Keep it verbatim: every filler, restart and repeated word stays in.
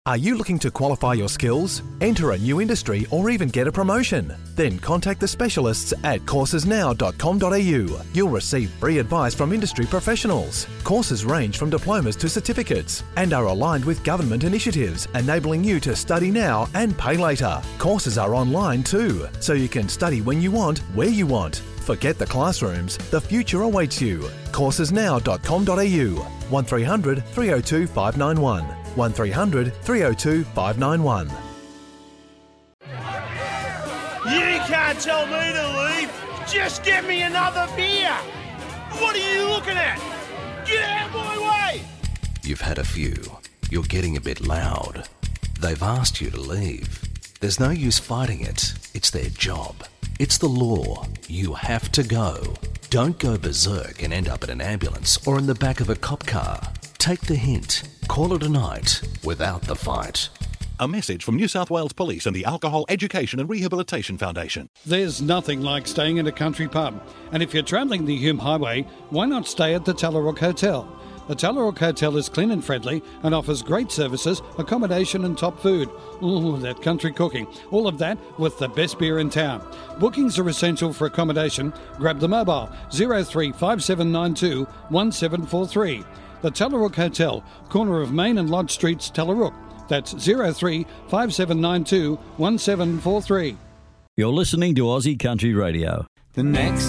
Are you looking to qualify your skills, enter a new industry or even get a promotion? Then contact the specialists at courses now dot com dot a u. You'll receive free advice from industry professionals. Courses range from diplomas to certificates and are aligned with government initiatives, enabling you to study now and pay later. Courses are online too, so you can study when you want, where you want. Forget the classrooms, the future awaits you. courses now dot com dot a u. one three hundred three oh two five nine one. one three hundred three oh two five nine one. You can't tell me to leave. Just get me another beer. What are you looking at? Get out of my way. You've had a few. You're getting a bit loud. They've asked you to leave. There's no use fighting it. It's their job. It's the law. You have to go. Don't go berserk and end up in an ambulance or in the back of a cop car. Take the hint. Call it a night without the fight. A message from New South Wales Police and the Alcohol Education and Rehabilitation Foundation. There's nothing like staying in a country pub. And if you're travelling the Hume Highway, why not stay at the Tallarook Hotel? The Tallarook Hotel is clean and friendly and offers great services, accommodation and top food. Ooh, that country cooking. All of that with the best beer in town. Bookings are essential for accommodation. Grab the mobile zero three five seven nine two one seven four three. The Tallarook Hotel, corner of Main and Lodge Streets, Tallarook. That's zero three five seven nine two one seven four three. You're listening to Aussie Country Radio. The next